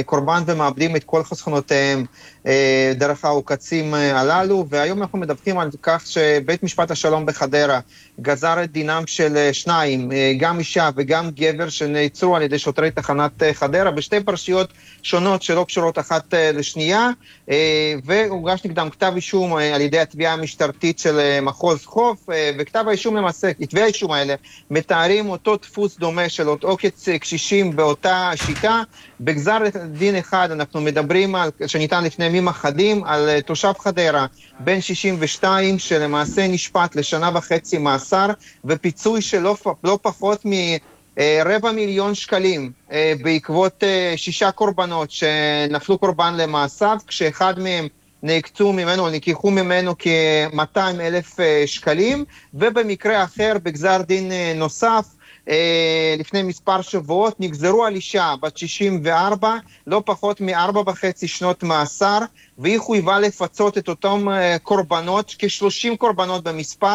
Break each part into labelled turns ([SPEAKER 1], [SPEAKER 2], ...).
[SPEAKER 1] קורבן ומאבדים את כל חסכונותיהם דרך העוקצים הללו, והיום אנחנו מדווחים על כך שבית משפט השלום בחדרה גזר את דינם של שניים, גם אישה וגם גבר, שנעצרו על ידי שוטרי תחנת חדרה בשתי פרשיות שונות שלא קשורות אחת לשנייה, והוגש נגדם כתב אישום על ידי התביעה המשטרתית של מחוז חוף, וכתב האישום למעשה, כתבי האישום האלה מתארים אותו דפוס דומה של עוקץ קשישים באותה שיטה. בגזר דין אחד אנחנו מדברים על, שניתן לפני ימים אחדים, על תושב חדרה בן 62 שלמעשה נשפט לשנה וחצי מאסר ופיצוי של לא פחות מ250,000 שקלים בעקבות 6 קורבנות שנפלו קורבן למעשיו, כשאחד מהם נלקחו ממנו כ200,000 שקלים, ובמקרה אחר בגזר דין נוסף לפני מספר שבועות נגזרו על אישה בת 64 לא פחות מ4.5 שנות מאסר, והיא חויבה לפצות את אותם קורבנות, כ30 קורבנות במספר,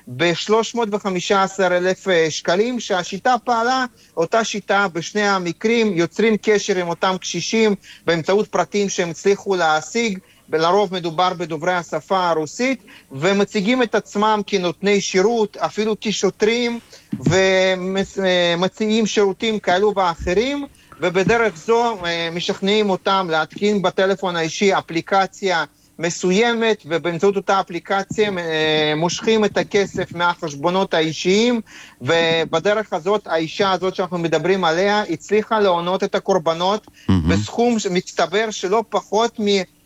[SPEAKER 1] ב315,000 שקלים, שהשיטה פעלה אותה שיטה בשני המקרים, יוצרים קשר עם אותם קשישים באמצעות פרטים שהם הצליחו להשיג, לרוב מדובר בדוברי השפה הרוסית, ומציגים את עצמם כנותני שירות, אפילו כשוטרים, ומציעים שירותים כאלו ואחרים, ובדרך זו משכנעים אותם להתקין בטלפון האישי אפליקציה מסוימת, ובאמצעות אותה אפליקציה מושכים את הכסף מהחשבונות האישיים, ובדרך הזאת האישה הזאת שאנחנו מדברים עליה הצליחה להונות את הקורבנות בסכום מצטבר שלא פחות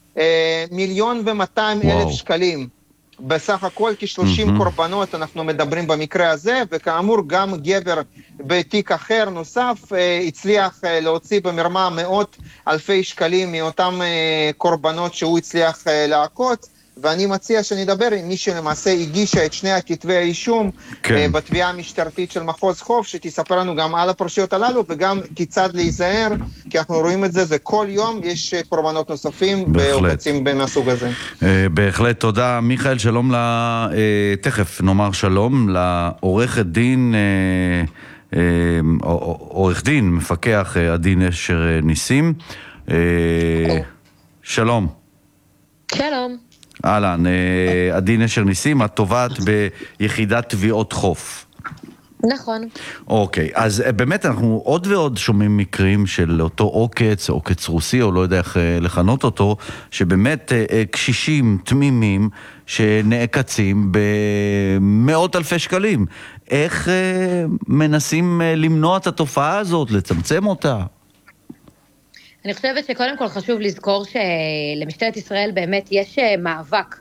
[SPEAKER 1] מ1,200,000 שקלים. בסך הכל כ30 קורבנות אנחנו מדברים במקרה הזה, וכאמור גם גבר בתיק אחר נוסף הצליח להוציא במרמה מאות אלפי שקלים מאותם קורבנות שהוא הצליח לעקוץ, ואני מציע שנדבר עם מי שלמעשה הגישה את שני הכתבי האישום בתביעה המשטרתית של מחוז חוף, שתספר לנו גם על הפרשיות הללו וגם כיצד להיזהר, כי אנחנו רואים את זה כל יום יש קורבנות נוספים בעוקצים מהסוג הזה.
[SPEAKER 2] בהחלט, תודה מיכאל. שלום תכף נאמר שלום לעורכת דין עורך דין מפקח עדי נשר ניסים. שלום.
[SPEAKER 3] שלום.
[SPEAKER 2] אהלן, עדי נשר ניסים, את תובעת ביחידת תביעות חוף.
[SPEAKER 3] נכון.
[SPEAKER 2] אוקיי, אז באמת אנחנו עוד ועוד שומעים מקרים של אותו עוקץ רוסי, או לא יודע איך לכנות אותו, שבאמת קשישים תמימים שנעקצים במאות אלפי שקלים. איך מנסים למנוע את התופעה הזאת, לצמצם אותה?
[SPEAKER 3] אני חושבת שקודם כל חשוב לזכור שלמשטרת ישראל באמת יש מאבק.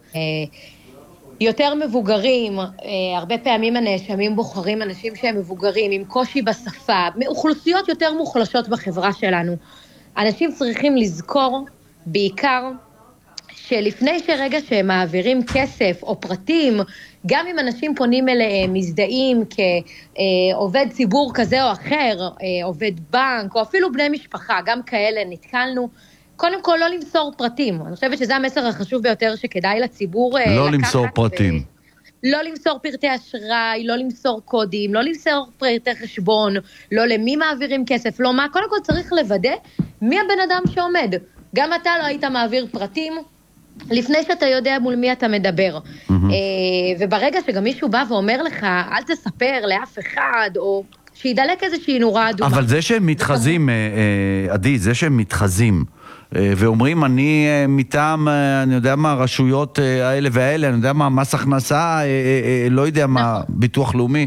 [SPEAKER 3] יותר מבוגרים, הרבה פעמים הנאשמים בוחרים אנשים שהם מבוגרים, עם קושי בשפה, מאוכלוסיות יותר מוחלשות בחברה שלנו. אנשים צריכים לזכור בעיקר שלפני שרגע שהם מעבירים כסף או פרטים, גם אם אנשים פונים אליהם, מזדהים כעובד ציבור כזה או אחר, עובד בנק, או אפילו בני משפחה, גם כאלה נתקלנו, קודם כל לא למסור פרטים. אני חושבת שזה המסר החשוב ביותר שכדאי לציבור
[SPEAKER 2] לא למסור פרטים.
[SPEAKER 3] לא למסור פרטי אשראי, לא למסור קודים, לא למסור פרטי חשבון, לא למי מעבירים כסף, לא מה. קודם כל צריך לוודא מי הבן אדם שעומד. גם אתה לא היית מעביר פרטים, לפני שאתה יודע מול מי אתה מדבר. וברגע שגם מישהו בא ואומר לך, אל תספר לאף אחד, או שידלק איזושהי נורה אדומה. אבל
[SPEAKER 2] זה שהם מתחזים, עדי, זה שהם מתחזים, ואומרים, אני מטעם, אני יודע מה, הרשויות האלה והאלה, אני יודע מה, מס הכנסה, לא יודע מה, ביטוח לאומי.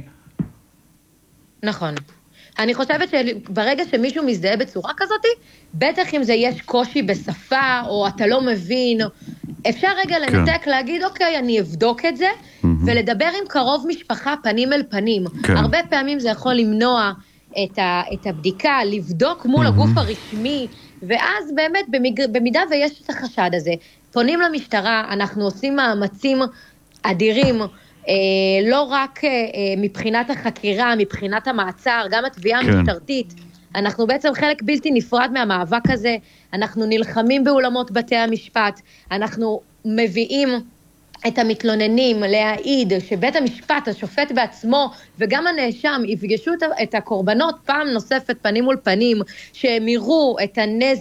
[SPEAKER 3] נכון. אני חושבת שברגע שמישהו מזדהה בצורה כזאת, בטח אם זה יש קושי בשפה, או אתה לא מבין, אפשר רגע לנתק, להגיד, אוקיי, אני אבדוק את זה, ולדבר עם קרוב משפחה פנים אל פנים. הרבה פעמים זה יכול למנוע את הבדיקה, לבדוק מול הגוף הרשמי, ואז באמת, במידה ויש את החשד הזה, פונים למשטרה, אנחנו עושים מאמצים אדירים, לא רק מבחינת החקירה, מבחינת המעצר, גם התביעה המשטרתית, אנחנו בעצם חלק בלתי נפרד מהמאבק הזה, אנחנו נלחמים באולמות בתי המשפט, אנחנו מביאים את המתלוננים להעיד שבית המשפט, השופט בעצמו וגם הנאשם יפגשו את הקורבנות פעם נוספת פנים מול פנים, שהם יראו את הנזק,